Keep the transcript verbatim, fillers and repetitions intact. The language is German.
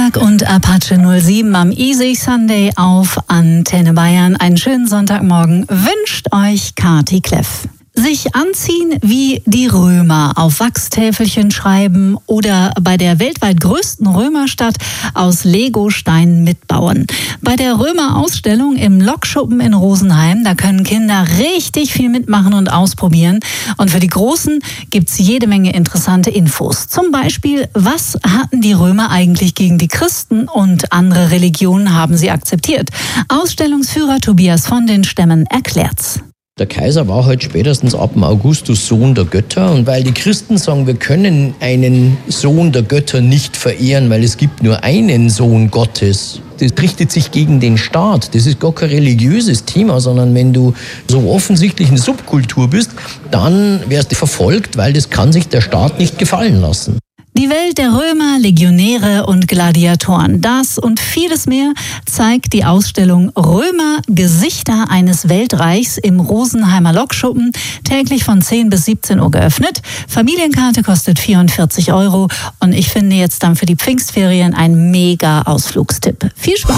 Berg und Apache null sieben am Easy Sunday auf Antenne Bayern. Einen schönen Sonntagmorgen wünscht euch Kati Kleff. Sich anziehen wie die Römer, auf Wachstäfelchen schreiben oder bei der weltweit größten Römerstadt aus Legosteinen mitbauen. Bei der Römer-Ausstellung im Lokschuppen in Rosenheim, da können Kinder richtig viel mitmachen und ausprobieren. Und für die Großen gibt's jede Menge interessante Infos. Zum Beispiel, was hatten die Römer eigentlich gegen die Christen und andere Religionen haben sie akzeptiert? Ausstellungsführer Tobias von den Stämmen erklärt's. Der Kaiser war halt spätestens ab dem Augustus Sohn der Götter. Und weil die Christen sagen, wir können einen Sohn der Götter nicht verehren, weil es gibt nur einen Sohn Gottes. Das richtet sich gegen den Staat. Das ist gar kein religiöses Thema, sondern wenn du so offensichtlich eine Subkultur bist, dann wirst du verfolgt, weil das kann sich der Staat nicht gefallen lassen. Die Welt der Römer, Legionäre und Gladiatoren. Das und vieles mehr zeigt die Ausstellung Römer Gesichter eines Weltreichs im Rosenheimer Lokschuppen, täglich von zehn bis siebzehn Uhr geöffnet. Familienkarte kostet vierundvierzig Euro und ich finde jetzt dann für die Pfingstferien ein mega Ausflugstipp. Viel Spaß!